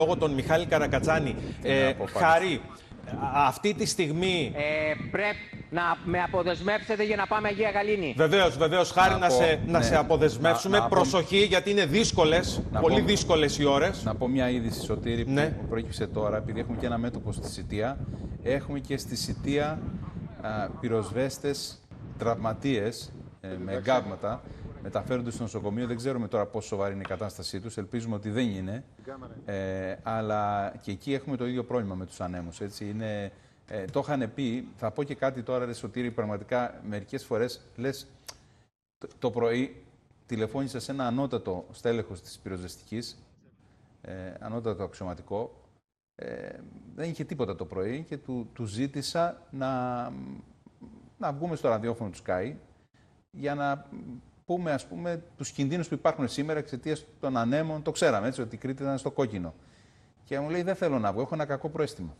τον Μιχάλη Καρακατσάνη. Χάρη, αυτή τη στιγμή... Πρέπει να με αποδεσμεύσετε για να πάμε Αγία Γαλήνη. Βεβαίως, Χάρη, να σε αποδεσμεύσουμε. Προσοχή, γιατί είναι δύσκολες, πολύ δύσκολες οι ώρες. Να πω μια είδηση, Σωτήρη, που προέκυψε τώρα, επειδή έχουμε και ένα μέτωπο στη Σιτία. Έχουμε και στη Σιτία πυροσβέστες, τραυματίες με εγκάβματα. Μεταφέρονται στο νοσοκομείο. Δεν ξέρουμε τώρα πόσο σοβαρή είναι η κατάστασή τους. Ελπίζουμε ότι δεν είναι. Αλλά και εκεί έχουμε το ίδιο πρόβλημα με τους ανέμους. Έτσι. Είναι, το είχαν πει. Θα πω και κάτι τώρα, ρε Σωτήρη, πραγματικά μερικές φορές λες το πρωί τηλεφώνησα σε ένα ανώτατο στέλεχος της πυροσβεστικής, ανώτατο αξιωματικό. Δεν είχε τίποτα το πρωί και του ζήτησα να βγούμε στο ραδιόφωνο του Sky για να πούμε, ας πούμε, τους κινδύνους που υπάρχουν σήμερα εξαιτίας των ανέμων. Το ξέραμε, έτσι, ότι η Κρήτη ήταν στο κόκκινο. Και μου λέει, δεν θέλω να βγω, έχω ένα κακό προαίσθημα.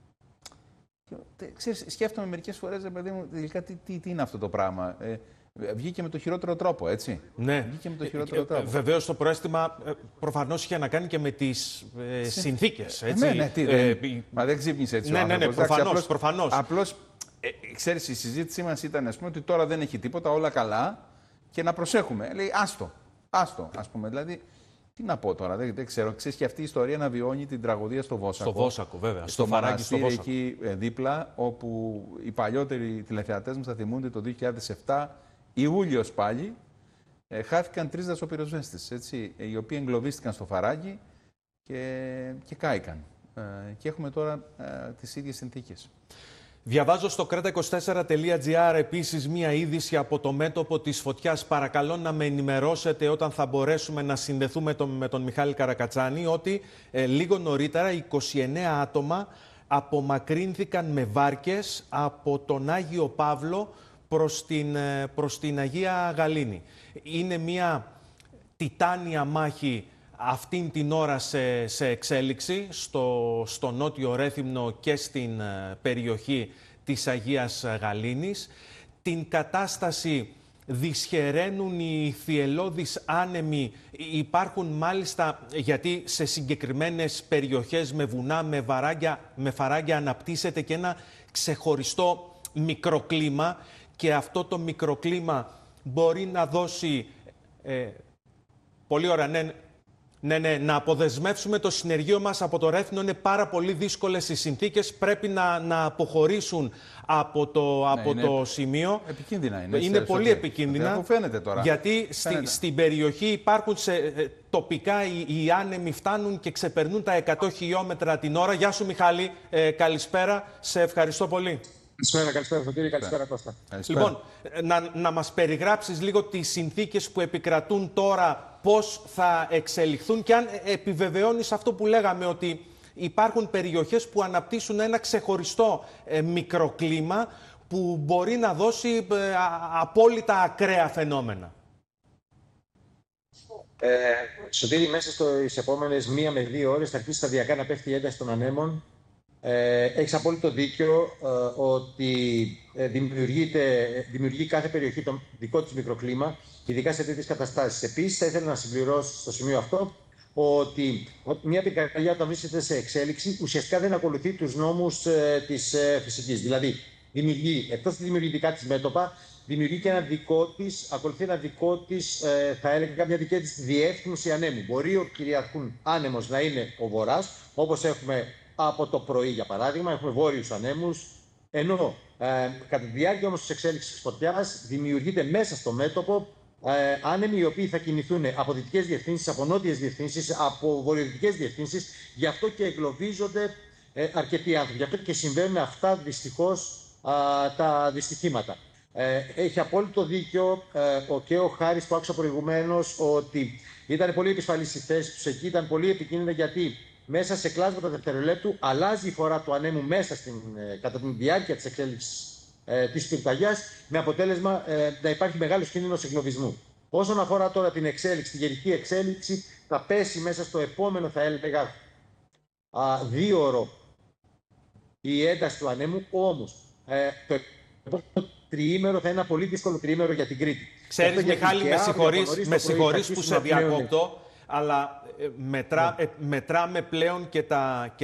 Ξέρεις, σκέφτομαι μερικές φορές, παιδί μου, τελικά τι είναι αυτό το πράγμα. Βγήκε με το χειρότερο τρόπο, έτσι. Ναι. Βγήκε με το χειρότερο τρόπο. Βεβαίως το προαίσθημα προφανώς είχε να κάνει και με τις συνθήκες, έτσι. Μα δεν ξύπνησε έτσι. Ναι, προφανώς. Απλώς, ξέρεις, η συζήτησή μας ήταν, ας πούμε, ότι τώρα δεν έχει τίποτα, όλα καλά. Και να προσέχουμε. Λέει, άστο, ας πούμε. Δηλαδή, τι να πω τώρα, δεν ξέρω. Ξέρεις, και αυτή η ιστορία να βιώνει την τραγωδία στο Βόσακο. Στο Βόσακο, βέβαια. Στο Μαράκι, εκεί δίπλα, όπου οι παλιότεροι τηλεθεατές μας θα θυμούνται το 2007, Ιούλιος πάλι, χάθηκαν 3 δασοπυροσβέστες, έτσι, οι οποίοι εγκλωβίστηκαν στο Φαράγγι και κάηκαν. Και έχουμε τώρα τις ίδιες συνθήκες. Διαβάζω στο kreta24.gr επίσης μία είδηση από το μέτωπο της φωτιάς. Παρακαλώ να με ενημερώσετε όταν θα μπορέσουμε να συνδεθούμε με τον Μιχάλη Καρακατσάνη, ότι λίγο νωρίτερα 29 άτομα απομακρύνθηκαν με βάρκες από τον Άγιο Παύλο προς την Αγία Γαλήνη. Είναι μία τιτάνια μάχη αυτήν την ώρα σε εξέλιξη στο νότιο Ρέθυμνο και στην περιοχή της Αγίας Γαλήνης. Την κατάσταση δυσχεραίνουν οι θυελλώδεις άνεμοι. Υπάρχουν μάλιστα, γιατί σε συγκεκριμένες περιοχές με βουνά, με φαράγγια αναπτύσσεται και ένα ξεχωριστό μικροκλίμα, και αυτό το μικροκλίμα μπορεί να δώσει... πολύ ωραία, ναι, να αποδεσμεύσουμε το συνεργείο μας από το Ρέθυμνο. Είναι πάρα πολύ δύσκολες οι συνθήκες. Πρέπει να αποχωρήσουν από το σημείο. Επικίνδυνα είναι. Είναι πολύ επικίνδυνα. Φαίνεται τώρα. Γιατί στην περιοχή υπάρχουν τοπικά οι άνεμοι φτάνουν και ξεπερνούν τα 100 χιλιόμετρα την ώρα. Γεια σου, Μιχάλη. Καλησπέρα. Σε ευχαριστώ πολύ. Καλησπέρα Σωτήρη, καλησπέρα Κώστα. Λοιπόν, να μας περιγράψεις λίγο τις συνθήκες που επικρατούν τώρα, πώς θα εξελιχθούν και αν επιβεβαιώνεις αυτό που λέγαμε, ότι υπάρχουν περιοχές που αναπτύσσουν ένα ξεχωριστό μικροκλίμα που μπορεί να δώσει απόλυτα ακραία φαινόμενα. Σωτήρη, μέσα στις επόμενες 1 με 2 ώρες θα αρχίσει σταδιακά να πέφτει η ένταση των ανέμων. Έχεις απόλυτο δίκιο ότι δημιουργεί κάθε περιοχή το δικό της μικροκλίμα, ειδικά σε τέτοιες καταστάσεις. Επίσης, θα ήθελα να συμπληρώσω στο σημείο αυτό ότι μια πυρκαγιά, όταν βρίσκεται σε εξέλιξη, ουσιαστικά δεν ακολουθεί τους νόμους της φυσικής. Δηλαδή, εκτός ότι δημιουργεί δικά της μέτωπα, δημιουργεί και ακολουθεί ένα δικό της, θα έλεγα, μια δική της διεύθυνση ανέμου. Μπορεί ο κυριαρχούν άνεμος να είναι ο βορράς, όπως έχουμε από το πρωί, για παράδειγμα, έχουμε βόρειους ανέμους, ενώ κατά τη διάρκεια όμως της εξέλιξης της φωτιάς δημιουργείται μέσα στο μέτωπο άνεμοι οι οποίοι θα κινηθούν από δυτικές διευθύνσεις, από νότιες διευθύνσεις, από βορειοδυτικές διευθύνσεις. Γι' αυτό και εγκλωβίζονται αρκετοί άνθρωποι. Γι' αυτό και συμβαίνουν αυτά δυστυχώς τα δυστυχήματα. Έχει απόλυτο δίκιο και ο Χάρης που άκουσα προηγουμένως, ότι ήταν πολύ επισφαλής η θέση τους εκεί, ήταν πολύ επικίνδυνα, γιατί μέσα σε κλάσματα δευτερολέπτου αλλάζει η φορά του ανέμου μέσα κατά τη διάρκεια της εξέλιξης της πυρκαγιάς, με αποτέλεσμα να υπάρχει μεγάλος κίνδυνος εγκλωβισμού. Όσον αφορά τώρα την εξέλιξη, τη γενική εξέλιξη, θα πέσει μέσα στο επόμενο, θα έλεγα, 2ωρο η ένταση του ανέμου, όμως το επόμενο τριήμερο θα είναι ένα πολύ δύσκολο τριήμερο για την Κρήτη. Ξέρεις, Μιχάλη, με συγχωρείς που σε διακόπτω, αλλά μετράμε πλέον και